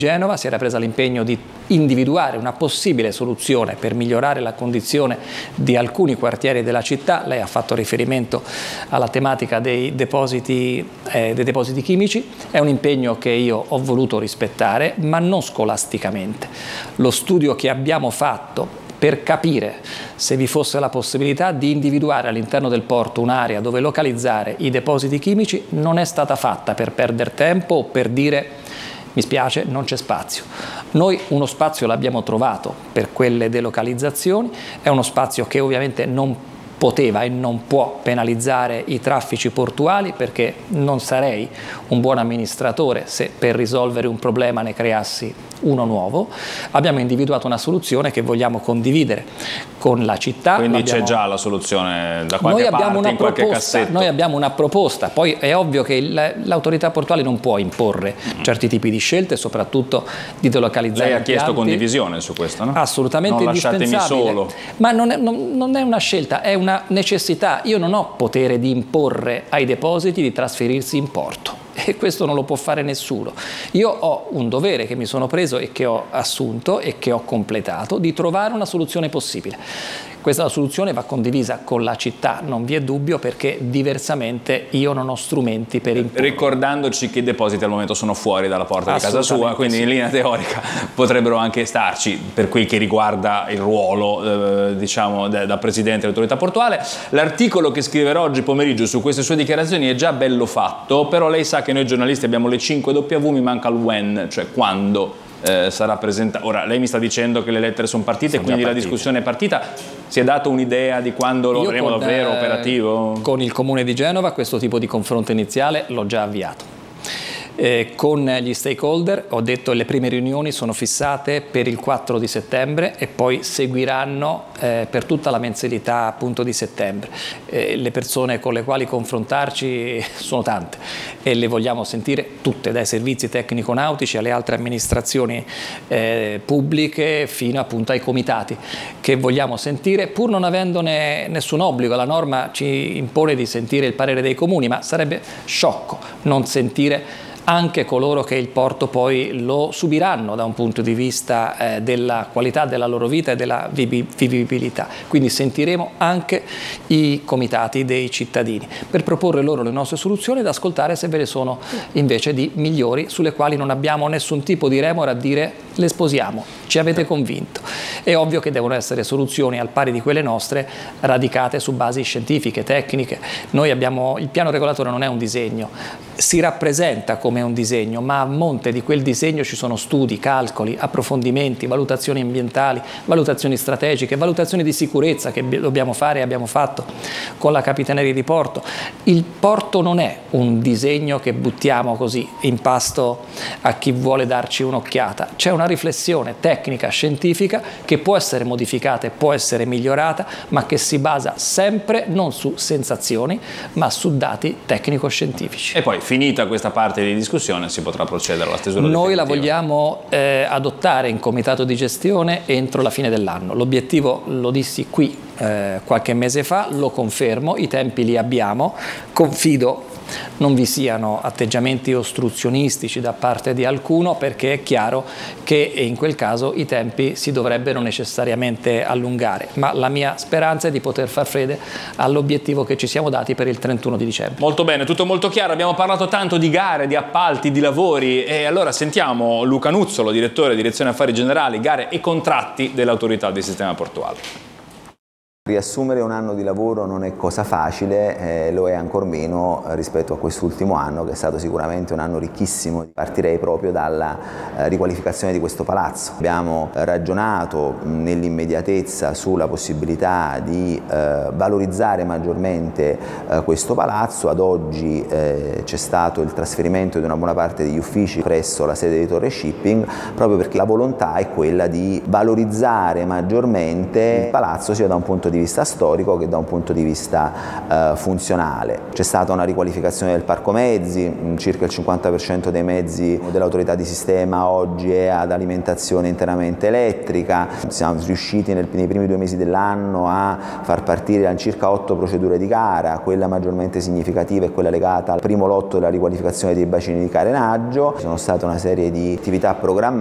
Genova si era presa l'impegno di individuare una possibile soluzione per migliorare la condizione di alcuni quartieri della città. Lei ha fatto riferimento alla tematica dei depositi chimici. È un impegno che io ho voluto rispettare, ma non scolasticamente. Lo studio che abbiamo fatto per capire se vi fosse la possibilità di individuare all'interno del porto un'area dove localizzare i depositi chimici non è stata fatta per perdere tempo o per dire mi spiace, non c'è spazio. Noi uno spazio l'abbiamo trovato per quelle delocalizzazioni, è uno spazio che ovviamente non poteva e non può penalizzare i traffici portuali, perché non sarei un buon amministratore se per risolvere un problema ne creassi uno nuovo. Abbiamo individuato una soluzione che vogliamo condividere con la città. Quindi c'è già la soluzione da qualche parte, in qualche cassetto? Noi abbiamo una proposta, poi è ovvio che l'autorità portuale non può imporre certi tipi di scelte, soprattutto di delocalizzare. Lei ha chiesto condivisione su questo, no? Assolutamente indispensabile. Non lasciatemi solo. Ma non è una scelta, è una necessità. Io non ho potere di imporre ai depositi di trasferirsi in porto. E questo non lo può fare nessuno. Io ho un dovere che mi sono preso e che ho assunto e che ho completato di trovare una soluzione possibile. Questa soluzione va condivisa con la città, non vi è dubbio, perché diversamente io non ho strumenti per imporre. Ricordandoci che i depositi al momento sono fuori dalla porta di casa sua, quindi sì, in linea teorica potrebbero anche starci, per quel che riguarda il ruolo diciamo da presidente dell'autorità portuale. L'articolo che scriverò oggi pomeriggio su queste sue dichiarazioni è già bello fatto, però lei sa che noi giornalisti abbiamo le 5 W, mi manca il when, cioè quando sarà presentato. Ora lei mi sta dicendo che le lettere sono partite, quindi la discussione è partita. Si è dato un'idea di quando lo avremo davvero operativo? Con il Comune di Genova questo tipo di confronto iniziale l'ho già avviato. Con gli stakeholder ho detto che le prime riunioni sono fissate per il 4 di settembre e poi seguiranno per tutta la mensilità appunto di settembre. Le persone con le quali confrontarci sono tante e le vogliamo sentire tutte, dai servizi tecnico-nautici alle altre amministrazioni pubbliche fino appunto ai comitati, che vogliamo sentire pur non avendone nessun obbligo. La norma ci impone di sentire il parere dei comuni, ma sarebbe sciocco non sentire anche coloro che il porto poi lo subiranno da un punto di vista della qualità della loro vita e della vivibilità. Quindi sentiremo anche i comitati dei cittadini per proporre loro le nostre soluzioni ed ascoltare se ve ne sono invece di migliori, sulle quali non abbiamo nessun tipo di remora a dire le sposiamo, ci avete convinto. È ovvio che devono essere soluzioni al pari di quelle nostre, radicate su basi scientifiche, tecniche. Noi abbiamo, il piano regolatore non è un disegno, si rappresenta come un disegno, ma a monte di quel disegno ci sono studi, calcoli, approfondimenti, valutazioni ambientali, valutazioni strategiche, valutazioni di sicurezza che dobbiamo fare e abbiamo fatto con la Capitaneria di Porto. Il porto non è un disegno che buttiamo così in pasto a chi vuole darci un'occhiata, c'è una riflessione tecnica, scientifica che può essere modificata e può essere migliorata, ma che si basa sempre non su sensazioni, ma su dati tecnico-scientifici. E poi, finita questa parte di discussione, si potrà procedere alla stesura definitiva. Noi la vogliamo adottare in comitato di gestione entro la fine dell'anno. L'obiettivo, lo dissi qui qualche mese fa, lo confermo, i tempi li abbiamo, confido non vi siano atteggiamenti ostruzionistici da parte di alcuno, perché è chiaro che in quel caso i tempi si dovrebbero necessariamente allungare, ma la mia speranza è di poter far fede all'obiettivo che ci siamo dati per il 31 di dicembre. Molto bene, tutto molto chiaro, abbiamo parlato tanto di gare, di appalti, di lavori, e allora sentiamo Luca Nuzzolo, direttore Direzione Affari Generali, Gare e Contratti dell'Autorità di Sistema Portuale. Riassumere un anno di lavoro non è cosa facile, lo è ancor meno rispetto a quest'ultimo anno, che è stato sicuramente un anno ricchissimo. Partirei proprio dalla riqualificazione di questo palazzo. Abbiamo ragionato nell'immediatezza sulla possibilità di valorizzare maggiormente questo palazzo. Ad oggi c'è stato il trasferimento di una buona parte degli uffici presso la sede di Torre Shipping, proprio perché la volontà è quella di valorizzare maggiormente il palazzo sia da un punto di vista storico che da un punto di vista funzionale. C'è stata una riqualificazione del parco mezzi, circa il 50% dei mezzi dell'autorità di sistema oggi è ad alimentazione interamente elettrica. Siamo riusciti nei primi 2 mesi dell'anno a far partire circa 8 procedure di gara, quella maggiormente significativa è quella legata al primo lotto della riqualificazione dei bacini di carenaggio. Ci sono state una serie di attività programmate